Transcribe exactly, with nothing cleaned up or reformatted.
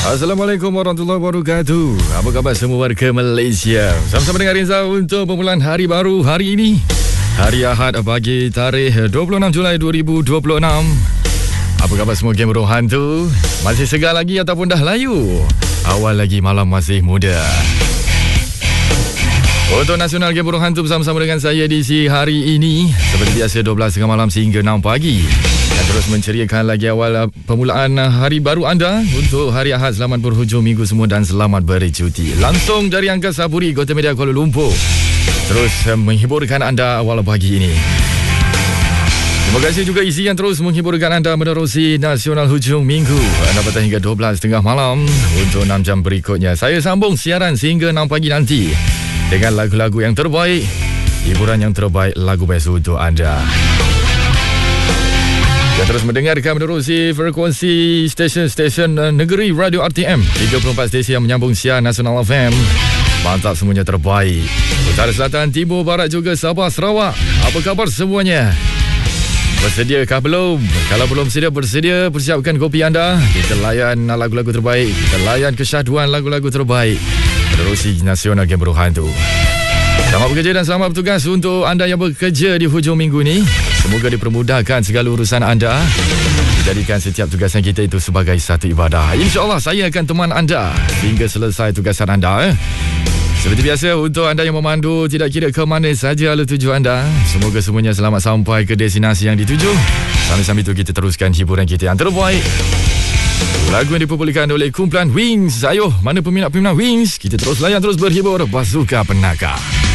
Assalamualaikum warahmatullahi wabarakatuh. Apa khabar semua warga Malaysia? Sama-sama dengan Rizal untuk permulaan hari baru hari ini, hari Ahad pagi tarikh dua puluh enam Julai dua ribu dua puluh enam. Apa khabar semua game Roh Hantu? Masih segar lagi ataupun dah layu? Awal lagi, malam masih muda. Untuk Nasional Game Roh Hantu bersama-sama dengan saya di si hari ini, seperti biasa dua belas tengah malam sehingga enam pagi. Dan terus menceriakan lagi awal permulaan hari baru anda untuk hari Ahad. Selamat berhujung minggu semua dan selamat bercuti. Langsung dari Angkasa Puri, Kota Media Kuala Lumpur. Terus menghiburkan anda awal pagi ini. Terima kasih juga isi yang terus menghiburkan anda menerusi Nasional Hujung Minggu. Anda patah hingga dua belas tengah malam. Untuk enam jam berikutnya saya sambung siaran sehingga enam pagi nanti dengan lagu-lagu yang terbaik, hiburan yang terbaik, lagu best untuk anda. Dan terus mendengarkan menerusi frekuensi stesen-stesen negeri Radio R T M, tiga puluh empat stesen yang menyambung siar Nasional F M. Mantap, semuanya terbaik. Utara, Selatan, Timur, Barat juga Sabah, Sarawak. Apa khabar semuanya? Bersediakah belum? Kalau belum sedia, bersedia, persiapkan kopi anda. Kita layan lagu-lagu terbaik, kita layan kesyahduan lagu-lagu terbaik menerusi Nasional Game Roh Hantu. Selamat bekerja dan selamat bertugas untuk anda yang bekerja di hujung minggu ni. Semoga dipermudahkan segala urusan anda. Jadikan setiap tugasan kita itu sebagai satu ibadah. InsyaAllah saya akan teman anda hingga selesai tugasan anda. Eh? Seperti biasa, untuk anda yang memandu, tidak kira ke mana saja lalu tuju anda, semoga semuanya selamat sampai ke destinasi yang dituju. Sambil-sambil itu kita teruskan hiburan kita yang terbaik. Lagu yang dipublikkan oleh kumpulan Wings. Ayuh, mana peminat-peminat Wings? Kita terus layan, terus berhibur. Basuka Penakah.